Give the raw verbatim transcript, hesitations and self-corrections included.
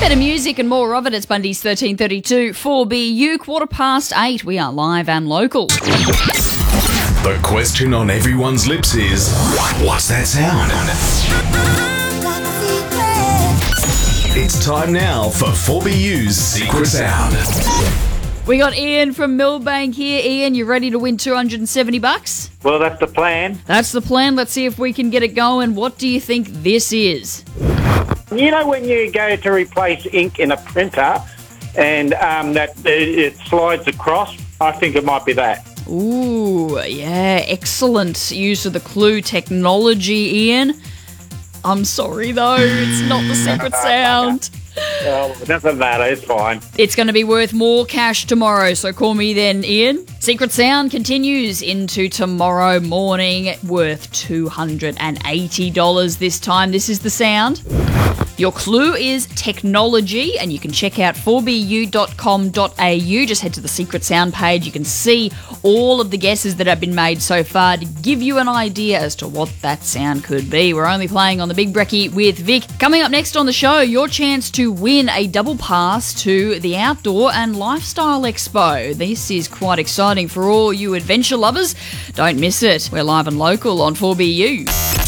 Better music and more of it. It's Bundy's thirteen thirty-two four B U, quarter past eight. We are live and local. The question on everyone's lips is, what's that sound? It's time now for four B U's Secret Sound. We got Ian from Millbank here. Ian, you ready to win two hundred seventy bucks? Well, that's the plan. That's the plan. Let's see if we can get it going. What do you think this is? You know when you go to replace ink in a printer and um, that it, it slides across? I think it might be that. Ooh, yeah, excellent use of the clue technology, Ian. I'm sorry, though, it's not the secret sound. Well, it doesn't matter, it's fine. It's going to be worth more cash tomorrow, so call me then, Ian. Secret Sound continues into tomorrow morning, worth two hundred eighty dollars this time. This is the sound. Your clue is technology, and you can check out four b u dot com dot a u. Just head to the Secret Sound page. You can see all of the guesses that have been made so far to give you an idea as to what that sound could be. We're only playing on the Big Brekkie with Vic. Coming up next on the show, your chance to win a double pass to the Outdoor and Lifestyle Expo. This is quite exciting for all you adventure lovers. Don't miss it. We're live and local on four B U.